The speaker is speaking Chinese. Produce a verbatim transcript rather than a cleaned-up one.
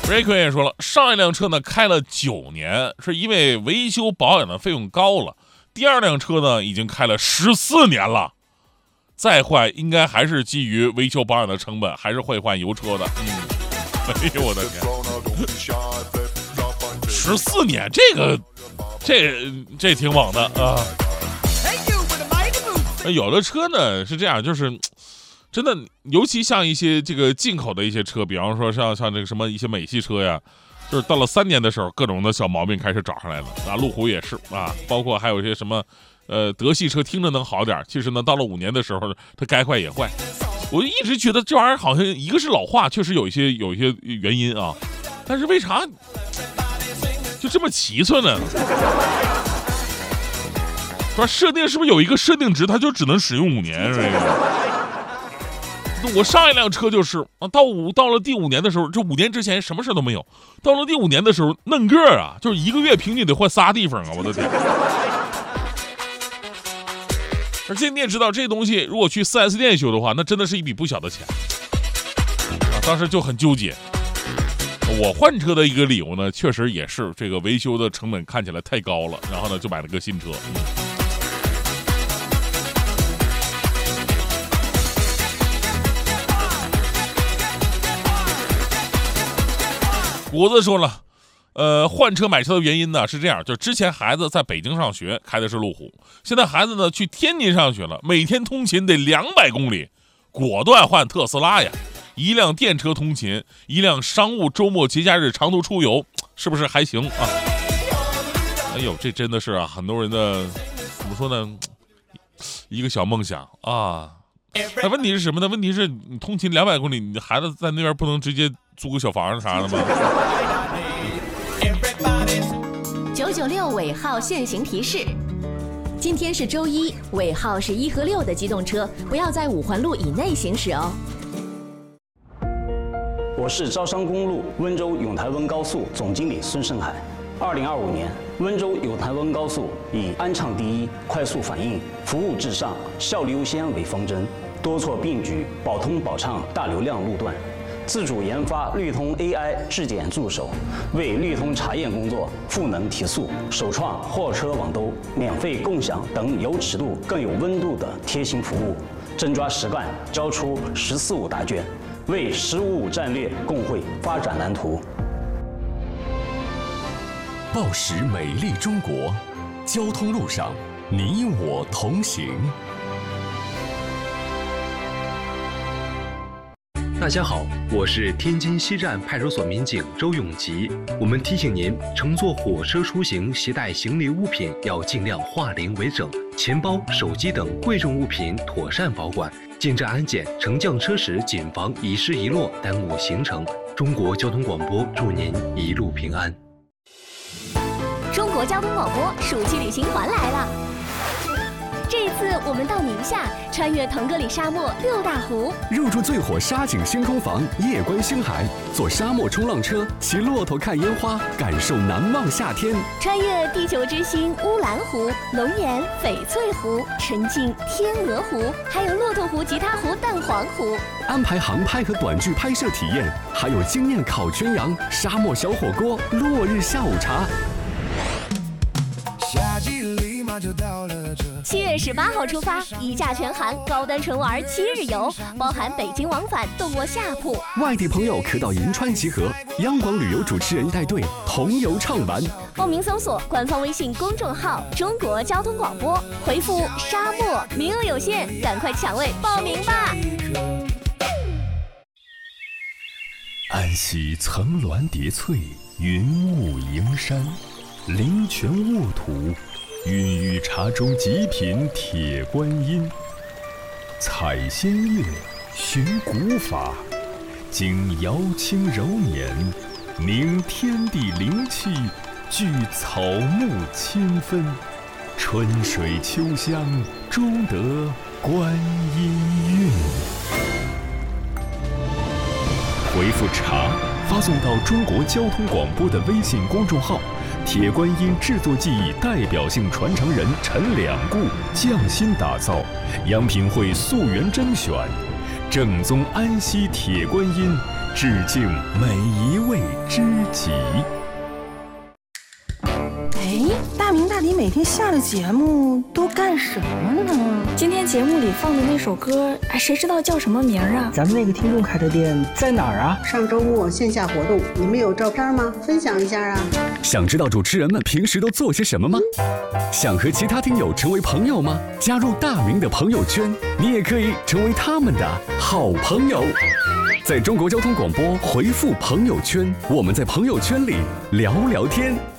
Rick 也说了，上一辆车呢开了九年，是因为维修保养的费用高了。第二辆车呢已经开了十四年了，再换应该还是基于维修保养的成本，还是会换油车的。嗯，哎呦我的天，十四年，这个这这挺猛的啊。有的车呢是这样，就是真的，尤其像一些这个进口的一些车，比方说像像这个什么一些美系车呀，就是到了三年的时候，各种的小毛病开始找上来了啊。路虎也是啊，包括还有一些什么，呃，德系车听着能好点，其实呢，到了五年的时候，它该坏也坏。我就一直觉得这玩意儿好像一个是老化，确实有一些有一些原因啊，但是为啥就这么奇寸呢？说设定是不是有一个设定值，它就只能使用五年？这个，我上一辆车就是啊，到五到了第五年的时候，这五年之前什么事都没有，到了第五年的时候，嫩个儿啊，就是一个月平均得换仨地方啊！我的天！而且你也知道，这东西如果去 四 S 店修的话，那真的是一笔不小的钱啊！当时就很纠结。我换车的一个理由呢，确实也是这个维修的成本看起来太高了，然后呢就买了个新车。果子说了，呃，换车买车的原因呢是这样，就之前孩子在北京上学开的是路虎，现在孩子呢去天津上学了，每天通勤得两百公里，果断换特斯拉呀。一辆电车通勤，一辆商务周末节假日长途出游，是不是还行啊？哎呦，这真的是啊，很多人的怎么说呢，一个小梦想啊。那问题是什么呢？问题是你通勤两百公里，你的孩子在那边不能直接租个小房子啥的吗？ 九九六尾号限行提示：今天是周一，尾号是一和六的机动车不要在五环路以内行驶哦。 我是招商公路温州永台温高速总经理孙胜海。二零二五年，温州永台温高速以安畅第一、快速反应、服务至上、效率优先为方针，多措并举，保通保畅大流量路段，自主研发绿通 A I 质检助手，为绿通查验工作赋能提速，首创货车网兜、免费共享等有尺度更有温度的贴心服务，真抓实干，交出“十四五”答卷。为“十五五”战略共绘发展蓝图。 报时美丽中国，交通路上你我同行。 大家好，我是天津西站派出所民警周永吉。我们提醒您，乘坐火车出行携带行李物品要尽量化零为整，钱包、手机等贵重物品妥善保管。进站安检、乘降车时谨防遗失遗落，耽误行程。中国交通广播祝您一路平安。 中国交通广播暑期旅行团来了。这一次我们到宁夏，穿越腾格里沙漠六大湖， 入住最火沙景星空房，夜观星海，坐沙漠冲浪车，骑骆驼看烟花，感受难忘夏天。 穿越地球之星乌兰湖、龙岩、翡翠湖、沉浸天鹅湖，还有骆驼湖、吉他湖、蛋黄湖。 安排航拍和短剧拍摄体验，还有惊艳烤全羊、沙漠小火锅、落日下午茶。 夏季立马就到了这。七月十八号出发，一价全含，高端纯玩七日游，包含北京往返，动卧下铺。 外地朋友可到银川集合，央广旅游主持人带队同游畅玩。 报名搜索官方微信公众号“中国交通广播”，回复“沙漠”，名额有限，赶快抢位报名吧！ 安溪层峦叠翠，云雾营山，灵泉沃土，孕育茶中极品铁观音。采仙乐，寻古法，经瑶清柔年，明天地灵气，聚草木千分，春水秋香，终得观音韵。回复茶发送到中国交通广播的微信公众号，铁观音制作技艺代表性传承人陈两固匠心打造，样品会溯源甄选，正宗安溪铁观音， 致敬每一位知己。 哎，大明大迪每天下了节目都干什么呢？ 今天节目里放的那首歌，哎，谁知道叫什么名啊？ 咱们那个听众开的店在哪儿啊？ 上周末线下活动，你们有照片吗？分享一下啊！ 想知道主持人们平时都做些什么吗？想和其他听友成为朋友吗？加入大明的朋友圈，你也可以成为他们的好朋友。在中国交通广播回复朋友圈，我们在朋友圈里聊聊天。